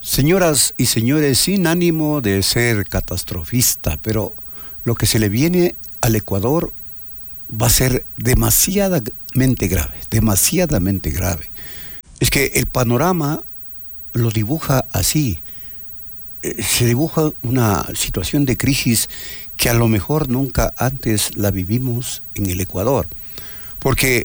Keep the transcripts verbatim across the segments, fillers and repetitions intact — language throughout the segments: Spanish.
Señoras y señores, sin ánimo de ser catastrofista, pero lo que se le viene al Ecuador va a ser demasiadamente grave, demasiadamente grave. Es que el panorama lo dibuja así. Eh, se dibuja una situación de crisis que a lo mejor nunca antes la vivimos en el Ecuador. Porque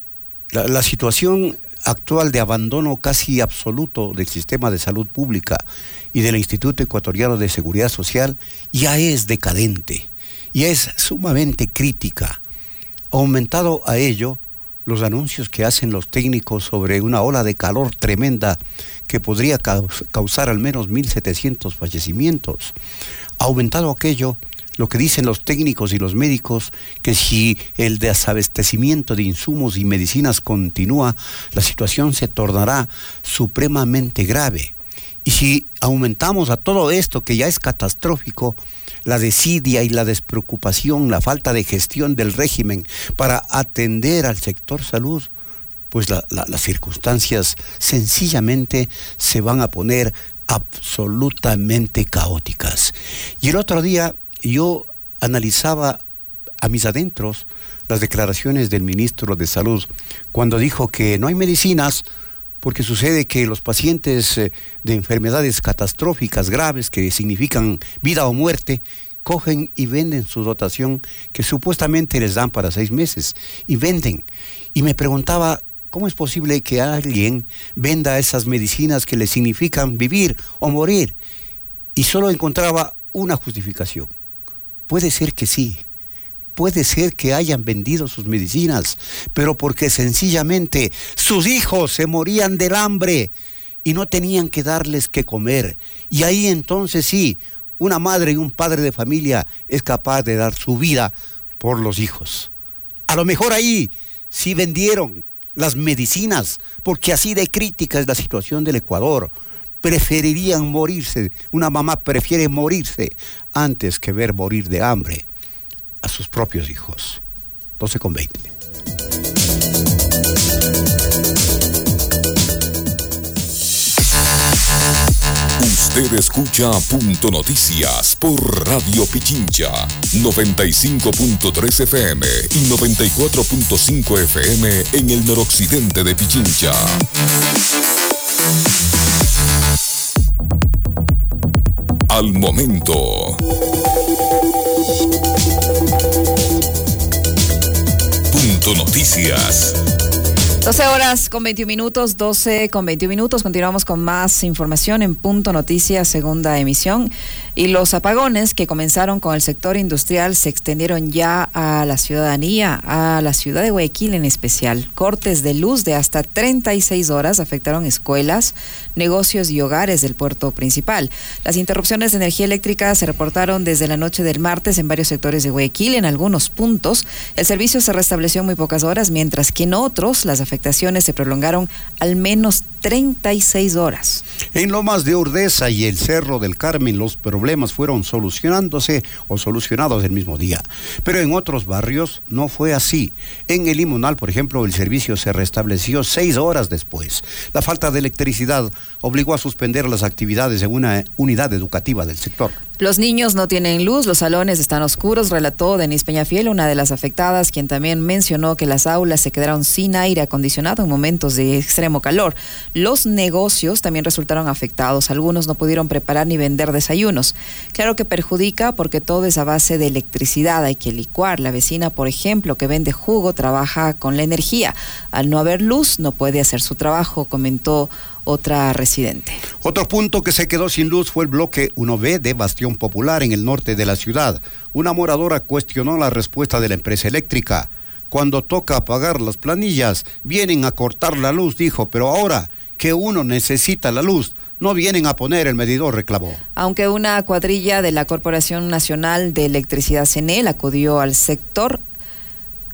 la, la situación actual de abandono casi absoluto del sistema de salud pública y del Instituto Ecuatoriano de Seguridad Social ya es decadente, ya es sumamente crítica. Aumentado a ello los anuncios que hacen los técnicos sobre una ola de calor tremenda que podría causar al menos mil setecientos fallecimientos. Aumentado aquello, lo que dicen los técnicos y los médicos, que si el desabastecimiento de insumos y medicinas continúa, la situación se tornará supremamente grave. Y si aumentamos a todo esto, que ya es catastrófico, la desidia y la despreocupación, la falta de gestión del régimen para atender al sector salud, pues la, la, las circunstancias sencillamente se van a poner absolutamente caóticas. Y el otro día yo analizaba a mis adentros las declaraciones del ministro de Salud cuando dijo que no hay medicinas porque sucede que los pacientes de enfermedades catastróficas graves que significan vida o muerte cogen y venden su dotación que supuestamente les dan para seis meses y venden. Y me preguntaba, ¿cómo es posible que alguien venda esas medicinas que le significan vivir o morir? Y solo encontraba una justificación. Puede ser que sí, puede ser que hayan vendido sus medicinas, pero porque sencillamente sus hijos se morían del hambre y no tenían que darles que comer. Y ahí entonces sí, una madre y un padre de familia es capaz de dar su vida por los hijos. A lo mejor ahí sí vendieron las medicinas, porque así de crítica es la situación del Ecuador. Preferirían morirse, una mamá prefiere morirse antes que ver morir de hambre a sus propios hijos. doce con veinte. Usted escucha Punto Noticias por Radio Pichincha, noventa y cinco punto tres F M y noventa y cuatro punto cinco F M en el noroccidente de Pichincha. Al momento. Punto Noticias. doce horas con veintiún minutos, doce con veintiún minutos. Continuamos con más información en Punto Noticias, segunda emisión. Y los apagones que comenzaron con el sector industrial se extendieron ya a la ciudadanía, a la ciudad de Guayaquil en especial. Cortes de luz de hasta treinta y seis horas afectaron escuelas, negocios y hogares del puerto principal. Las interrupciones de energía eléctrica se reportaron desde la noche del martes en varios sectores de Guayaquil. En algunos puntos el servicio se restableció en muy pocas horas, mientras que en otros las afectaciones se prolongaron al menos treinta y seis horas. En Lomas de Urdesa y el Cerro del Carmen los problemas fueron solucionándose o solucionados el mismo día, pero en otros barrios no fue así. En el Limonal, por ejemplo, el servicio se restableció seis horas después. La falta de electricidad obligó a suspender las actividades en una unidad educativa del sector. Los niños no tienen luz, los salones están oscuros, relató Denise Peñafiel, una de las afectadas, quien también mencionó que las aulas se quedaron sin aire acondicionado en momentos de extremo calor. Los negocios también resultaron afectados, algunos no pudieron preparar ni vender desayunos. Claro que perjudica porque todo es a base de electricidad, hay que licuar. La vecina, por ejemplo, que vende jugo, trabaja con la energía. Al no haber luz, no puede hacer su trabajo, comentó otra residente. Otro punto que se quedó sin luz fue el bloque uno B de Bastión Popular en el norte de la ciudad. Una moradora cuestionó la respuesta de la empresa eléctrica. Cuando toca apagar las planillas, vienen a cortar la luz, dijo, pero ahora que uno necesita la luz, no vienen a poner el medidor, reclamó. Aunque una cuadrilla de la Corporación Nacional de Electricidad, CENEL, acudió al sector,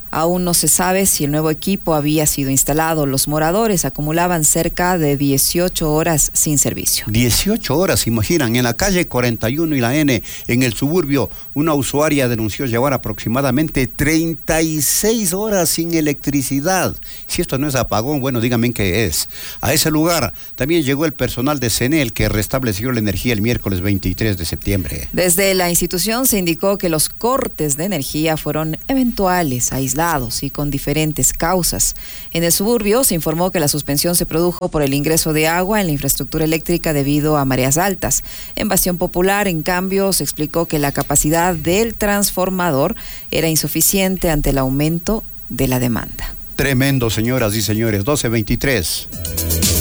Aún no se sabe si el nuevo equipo había sido instalado. Los moradores acumulaban cerca de dieciocho horas sin servicio. dieciocho horas, imaginan, en la calle cuarenta y uno y la N, en el suburbio, una usuaria denunció llevar aproximadamente treinta y seis horas sin electricidad. Si esto no es apagón, bueno, díganme qué es. A ese lugar también llegó el personal de CENEL, que restableció la energía el miércoles veintitrés de septiembre. Desde la institución se indicó que los cortes de energía fueron eventuales, aislados y con diferentes causas. En el suburbio se informó que la suspensión se produjo por el ingreso de agua en la infraestructura eléctrica debido a mareas altas. En Bastión Popular, en cambio, se explicó que la capacidad del transformador era insuficiente ante el aumento de la demanda. Tremendo, señoras y señores, doce veintitrés.